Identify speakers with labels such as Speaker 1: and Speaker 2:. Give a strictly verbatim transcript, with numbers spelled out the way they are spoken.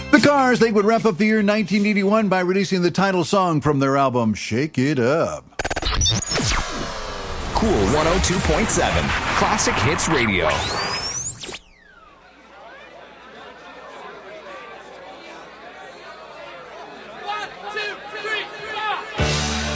Speaker 1: The Cars, they would wrap up the year nineteen eighty-one by releasing the title song from their album, Shake It Up.
Speaker 2: Cool one oh two point seven, Classic Hits Radio.
Speaker 3: One, two, three.